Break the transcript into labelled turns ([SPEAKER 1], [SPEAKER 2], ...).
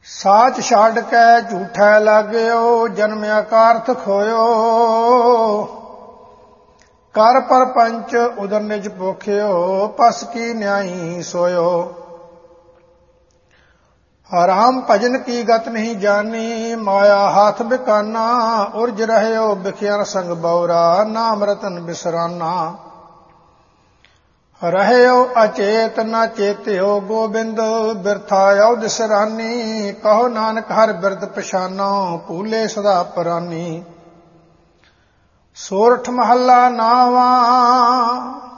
[SPEAKER 1] ਸਾਚ ਛੱਡ ਕੇ ਝੂਠੈ ਲਾਗਿਓ, ਜਨਮਿਆ ਕਾਰਥ ਖੋਇਓ। ਕਰ ਪਰਪੰਚ ਉਦਰ ਨਿਜ ਭੁਖਿਓ, ਪਸ ਕੀ ਨਿਆਈ ਸੋਇਓ। ਰਾਮ ਭਜਨ ਕੀ ਗਤ ਨਹੀਂ ਜਾਨੀ, ਮਾਇਆ ਹਾਥ ਬਿਕਾਨਾ। ਉਰਜ ਰਹਿਓ ਬਿਖਿਆ ਸੰਗ ਬਉਰਾ, ਨਾਮ ਰਤਨ ਬਿਸਰਾਨਾ। ਰਹਿਓ ਅਚੇਤ ਨਾ ਚੇਤਿਓ ਗੋਬਿੰਦ, ਬਿਰਥਾ ਅਉਧ ਸਰਾਨੀ। ਕਹੋ ਨਾਨਕ ਹਰ ਬਿਰਦ ਪਛਾਨੋ, ਭੂਲੇ ਸਦਾ ਪਰਾਨੀ। ਸੋਰਠ ਮਹੱਲਾ ਨਾਵਾਂ।